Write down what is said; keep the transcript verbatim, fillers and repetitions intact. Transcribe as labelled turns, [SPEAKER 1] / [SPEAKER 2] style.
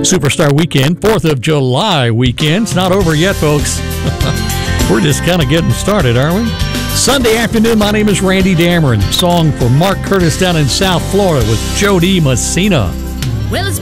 [SPEAKER 1] Superstar Weekend, fourth of July weekend. It's not over yet, folks. We're just kind of getting started, aren't we? Sunday afternoon, my name is Randy Dameron. Song for Mark Curtis down in South Florida with Jody Messina.
[SPEAKER 2] Well, it's